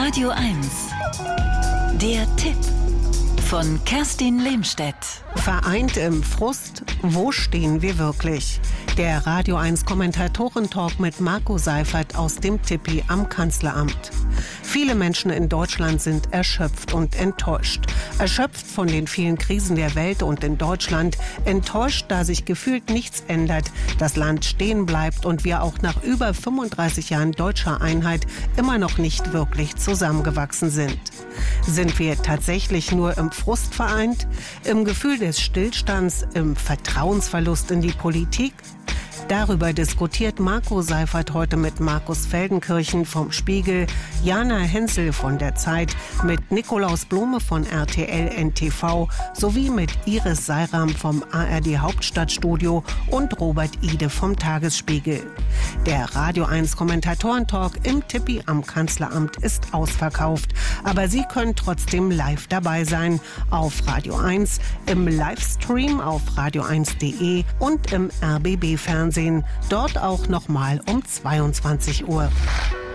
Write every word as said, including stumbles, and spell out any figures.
Radio eins. Der Tipp von Kerstin Lehmstedt. Vereint im Frust, wo stehen wir wirklich? Der Radio eins Kommentatoren-Talk mit Marco Seifert aus dem Tippi am Kanzleramt. Viele Menschen in Deutschland sind erschöpft und enttäuscht. Erschöpft von den vielen Krisen der Welt und in Deutschland. Enttäuscht, da sich gefühlt nichts ändert, das Land stehen bleibt und wir auch nach über fünfunddreißig Jahren deutscher Einheit immer noch nicht wirklich zusammengewachsen sind. Sind wir tatsächlich nur im Frust vereint? Im Gefühl des Stillstands? Im Vertrauensverlust in die Politik? Darüber diskutiert Marco Seifert heute mit Markus Feldenkirchen vom Spiegel, Jana Hensel von der Zeit, mit Nikolaus Blome von R T L N T V sowie mit Iris Seiram vom A R D Hauptstadtstudio und Robert Ide vom Tagesspiegel. Der Radio eins Kommentatoren-Talk im Tippi am Kanzleramt ist ausverkauft, aber Sie können trotzdem live dabei sein auf Radio eins, im Livestream auf radio eins punkt de und im R B B-Fernsehen. Dort auch nochmal um zweiundzwanzig Uhr.